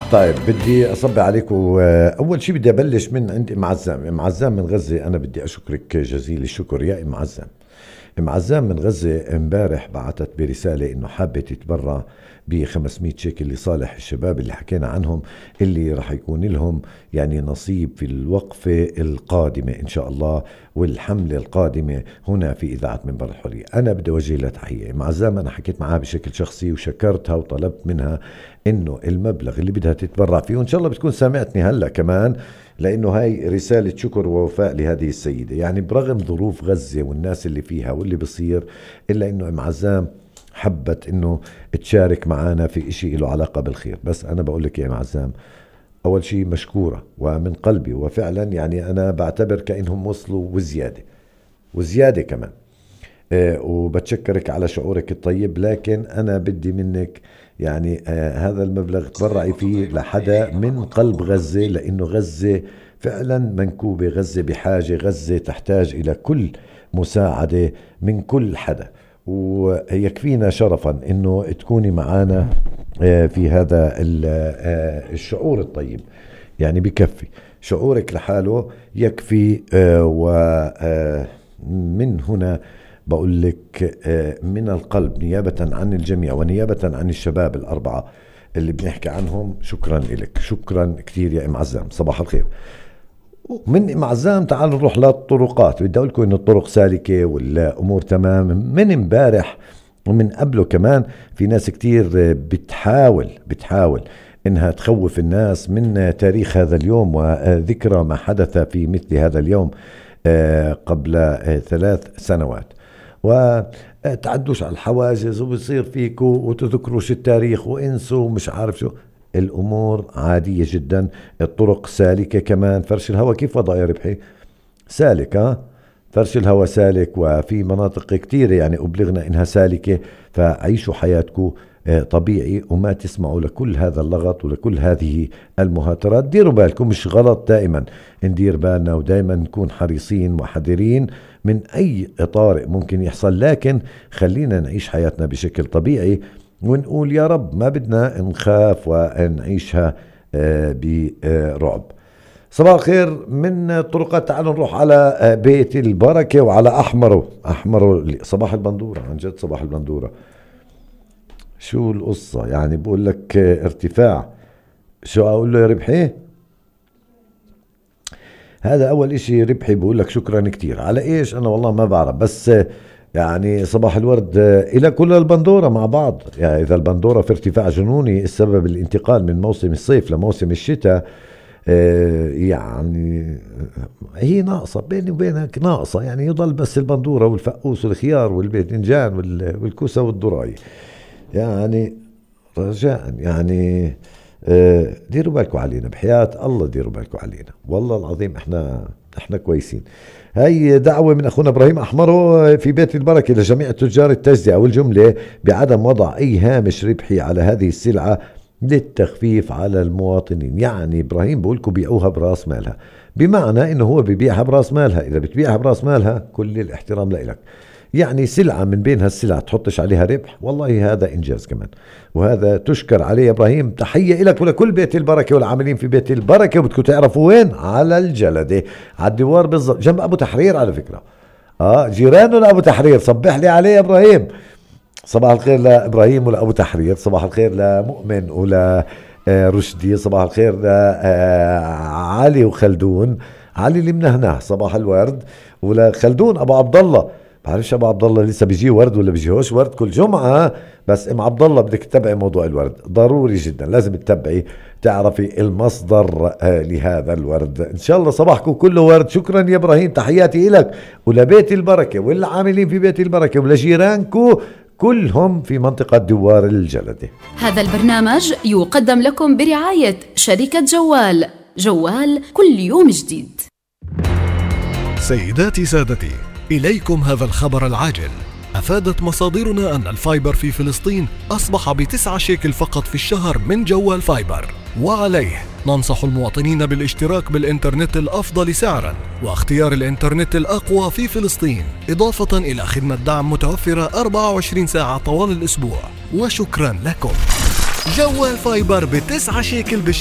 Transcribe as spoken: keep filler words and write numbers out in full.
طيب بدي أصبح عليكم. أول شيء بدي أبلش من عند أم عزام. أم عزام من غزة، أنا بدي أشكرك جزيل الشكر يا أم عزام. أم عزام من غزة امبارح بعثت برسالة إنه حابة تتبرع ب خمسمية شيكل لصالح الشباب اللي حكينا عنهم، اللي رح يكون لهم يعني نصيب في الوقفة القادمة إن شاء الله والحملة القادمة هنا في إذاعة منبر الحرية. أنا بدي أوجه لها تحية. أم عزام أنا حكيت معها بشكل شخصي وشكرتها وطلبت منها إنه المبلغ اللي بدها تتبرع فيه، وإن شاء الله بتكون سامعتني هلأ كمان، لأنه هاي رسالة شكر ووفاء لهذه السيدة. يعني برغم ظروف غزة والناس اللي فيها واللي بصير، إلا إنه أم عزام حبت إنه تشارك معنا في إشي له علاقة بالخير. بس أنا بقول لك يا أم عزام، أول شيء مشكورة ومن قلبي، وفعلا يعني أنا بعتبر كأنهم وصلوا وزيادة وزيادة كمان. أه وبتشكرك على شعورك الطيب، لكن أنا بدي منك يعني آه هذا المبلغ تبرعي فيه لحدا من قلب غزة، لأنه غزة فعلا منكوبة، غزة بحاجة، غزة تحتاج إلى كل مساعدة من كل حدا. ويكفينا شرفا أنه تكوني معنا آه في هذا آه الشعور الطيب. يعني بكفي شعورك لحاله يكفي. آه ومن هنا بقول لك من القلب نيابة عن الجميع ونيابة عن الشباب الأربعة اللي بنحكي عنهم، شكرا لك، شكرا كتير يا أم عزام. صباح الخير. من أم عزام تعالوا نروح للطرقات. بدي أقول لكم إن الطرق سالكة والأمور تمام من امبارح ومن قبله كمان. في ناس كتير بتحاول بتحاول إنها تخوف الناس من تاريخ هذا اليوم وذكرى ما حدث في مثل هذا اليوم قبل ثلاث سنوات. وتعدوش على الحواجز وبصير فيكوا وتذكروش التاريخ وانسوا مش عارف شو. الأمور عادية جدا، الطرق سالكة كمان. فرش الهواء كيف وضع يا ربحي؟ سالك. ها فرش الهواء سالك، وفي مناطق كتيرة يعني أبلغنا إنها سالكة. فعيشوا حياتكم طبيعي وما تسمعوا لكل هذا اللغط ولكل هذه المهاترات. ديروا بالكم، مش غلط دائما ندير بالنا ودائما نكون حريصين وحذرين من أي طارئ ممكن يحصل، لكن خلينا نعيش حياتنا بشكل طبيعي ونقول يا رب ما بدنا نخاف ونعيشها برعب. صباح الخير من الطرقات. تعالوا نروح على بيت البركة وعلى أحمره. أحمره صباح البندورة، عن جد صباح البندورة. شو القصة يعني؟ بقول لك ارتفاع. شو أقول له يا ربحي؟ هذا أول إشي. ربحي بقول لك شكرا كتير على إيش؟ أنا والله ما بعرف، بس يعني صباح الورد إلى كل البندورة مع بعض. يعني إذا البندورة في ارتفاع جنوني السبب الانتقال من موسم الصيف لموسم الشتاء، يعني هي ناقصة بيني وبينك، ناقصة. يعني يضل بس البندورة والفقوس والخيار والباذنجان والكوسة والذراي. يعني رجاء يعني ديروا بالكم علينا، بحياة الله ديروا بالكم علينا، والله العظيم احنا احنا كويسين. هاي دعوة من أخونا إبراهيم أحمره في بيت البركة لجميع تجار التجزئة والجملة بعدم وضع أي هامش ربحي على هذه السلعة للتخفيف على المواطنين. يعني إبراهيم بقولكم بيعوها براس مالها، بمعنى إنه هو بيبيعها براس مالها. إذا بتبيعها براس مالها كل الاحترام لإلك. يعني سلعة من بين هالسلع تحطش عليها ربح، والله هذا إنجاز كمان، وهذا تشكر عليه يا إبراهيم. تحية لك ولكل بيت البركة والعاملين في بيت البركة. وبدكم تعرفوا وين؟ على الجلدة، على الدوار بالضبط، جنب أبو تحرير على فكرة. آه جيرانه لأبو تحرير. صبح لي عليه يا إبراهيم. صباح الخير لإبراهيم ولأبو تحرير. صباح الخير لمؤمن ولا رشدي. صباح الخير لعلي وخلدون. علي اللي منهنه صباح الورد. ولا خلدون أبو عبد الله. بعرفش ابو عبد الله لسه بيجي ورد ولا بيجيهوش ورد كل جمعه، بس ام عبد الله بدك تتابعي موضوع الورد، ضروري جدا لازم تتابعي تعرفي المصدر لهذا الورد. ان شاء الله صباحكم كله ورد. شكرا يا ابراهيم، تحياتي لك ولبيت البركه والعاملين في بيت البركه ولجيرانكم كلهم في منطقه دوار الجلده. هذا البرنامج يقدم لكم برعايه شركه جوال. جوال كل يوم جديد. سيداتي سادتي، إليكم هذا الخبر العاجل. أفادت مصادرنا أن الفايبر في فلسطين أصبح بتسعة شيكل فقط في الشهر من جوال فايبر، وعليه ننصح المواطنين بالاشتراك بالإنترنت الأفضل سعرا واختيار الإنترنت الأقوى في فلسطين، إضافة إلى خدمة دعم متوفرة أربعة وعشرين ساعة طوال الأسبوع. وشكرا لكم. جوال فايبر بتسعة شيكل بالشهر.